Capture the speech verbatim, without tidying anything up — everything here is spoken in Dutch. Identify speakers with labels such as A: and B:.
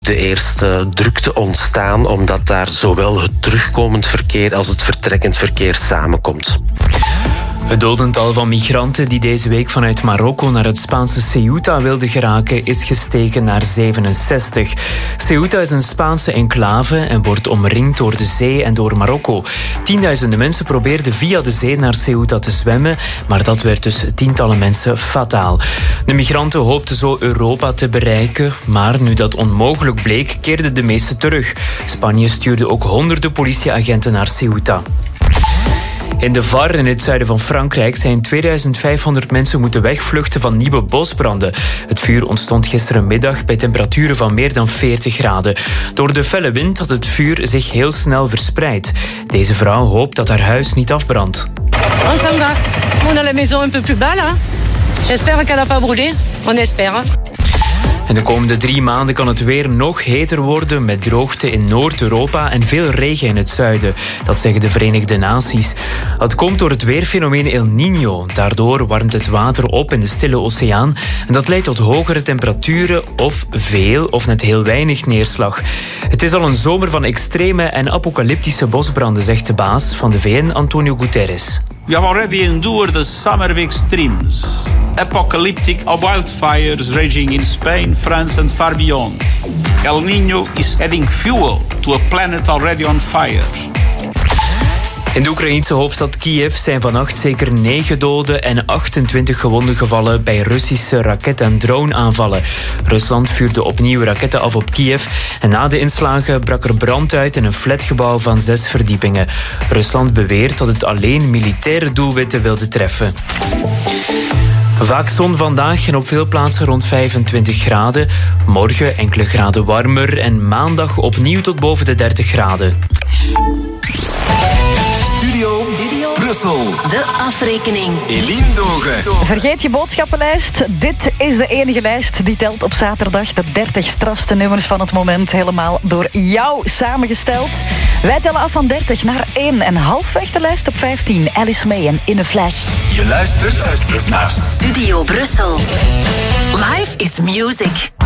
A: de eerste drukte ontstaan, omdat daar zowel het terugkomend verkeer als het vertrekkend verkeer samenkomt.
B: Het dodental van migranten die deze week vanuit Marokko naar het Spaanse Ceuta wilden geraken is gestegen naar zevenenzestig. Ceuta is een Spaanse enclave en wordt omringd door de zee en door Marokko. Tienduizenden mensen probeerden via de zee naar Ceuta te zwemmen, maar dat werd dus tientallen mensen fataal. De migranten hoopten zo Europa te bereiken, maar nu dat onmogelijk bleek, keerden de meesten terug. Spanje stuurde ook honderden politieagenten naar Ceuta. In de Var, in het zuiden van Frankrijk, zijn tweeduizend vijfhonderd mensen moeten wegvluchten van nieuwe bosbranden. Het vuur ontstond gisterenmiddag bij temperaturen van meer dan veertig graden. Door de felle wind had het vuur zich heel snel verspreid. Deze vrouw hoopt dat haar huis niet afbrandt.
C: On s'en va. On a la maison un peu plus bas là. J'espère qu'elle n'a pas brûlé. On espère.
B: En de komende drie maanden kan het weer nog heter worden met droogte in Noord-Europa en veel regen in het zuiden. Dat zeggen de Verenigde Naties. Het komt door het weerfenomeen El Niño. Daardoor warmt het water op in de Stille Oceaan en dat leidt tot hogere temperaturen of veel of net heel weinig neerslag. Het is al een zomer van extreme en apocalyptische bosbranden, zegt de baas van de V N, Antonio Guterres.
D: We have already endured the summer of extremes, apocalyptic wildfires raging in Spain, France and far beyond. El Niño is adding fuel to a planet already on fire.
B: In de Oekraïense hoofdstad Kiev zijn vannacht zeker negen doden en achtentwintig gewonden gevallen bij Russische raket- en droneaanvallen. Rusland vuurde opnieuw raketten af op Kiev en na de inslagen brak er brand uit in een flatgebouw van zes verdiepingen. Rusland beweert dat het alleen militaire doelwitten wilde treffen. Vaak zon vandaag en op veel plaatsen rond vijfentwintig graden. Morgen enkele graden warmer en maandag opnieuw tot boven de dertig graden.
E: Studio, Studio Brussel.
F: De afrekening.
E: Eline Dogen.
G: Vergeet je boodschappenlijst. Dit is de enige lijst die telt op zaterdag. De dertig strafste nummers van het moment. Helemaal door jou samengesteld. Wij tellen af van dertig naar één. En halfweg de lijst op vijftien. Alice May en In a Flash.
E: Je luistert, luistert naar
F: Studio Brussel. Life is music.